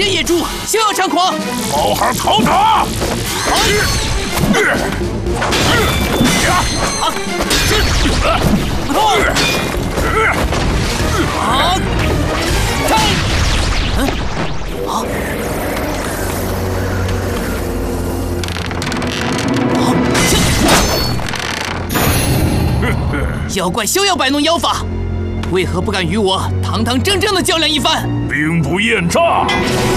野猪，休要猖狂！ 好好讨打！ 妖怪休要摆弄妖法，为何不敢与我堂堂正正的较量一番？ 兵不厌诈。